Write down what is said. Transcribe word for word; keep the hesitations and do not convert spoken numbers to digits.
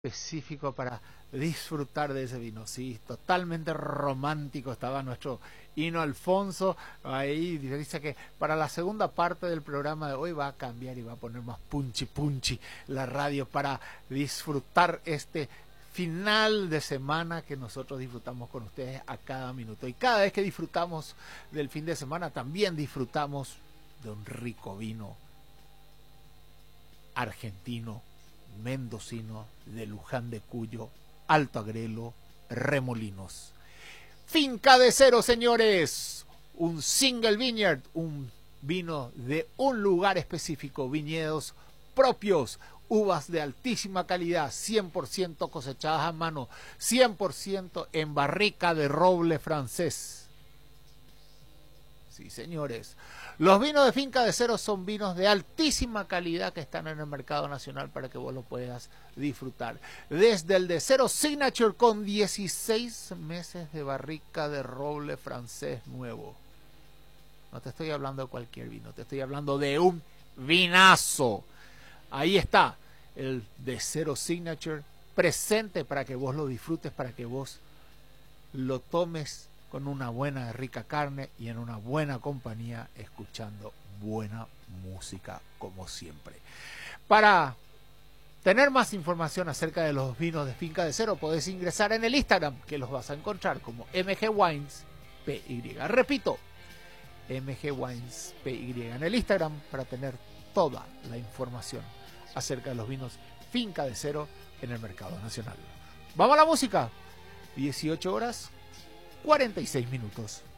específico para disfrutar de ese vino. Sí, totalmente romántico estaba nuestro Hino Alfonso. Ahí dice que para la segunda parte del programa de hoy va a cambiar y va a poner más punchi punchi la radio para disfrutar este final de semana que nosotros disfrutamos con ustedes a cada minuto. Y cada vez que disfrutamos del fin de semana, también disfrutamos de un rico vino argentino, mendocino, de Luján de Cuyo, Alto Agrelo, Remolinos. Finca de Cero, señores, un single vineyard, un vino de un lugar específico, viñedos propios, uvas de altísima calidad, cien por ciento cosechadas a mano, cien por ciento en barrica de roble francés. Sí, señores. Los vinos de Finca de Cero son vinos de altísima calidad que están en el mercado nacional para que vos lo puedas disfrutar. Desde el de Cero Signature con dieciséis meses de barrica de roble francés nuevo. No te estoy hablando de cualquier vino, te estoy hablando de un vinazo. Ahí está el de Cero Signature presente para que vos lo disfrutes, para que vos lo tomes con una buena, rica carne y en una buena compañía, escuchando buena música como siempre. Para tener más información acerca de los vinos de Finca de Cero, podés ingresar en el Instagram, que los vas a encontrar como M G Wines P Y. Repito, M G Wines P Y en el Instagram para tener toda la información acerca de los vinos Finca de Cero en el mercado nacional. Vamos a la música. dieciocho horas cuarenta y seis minutos.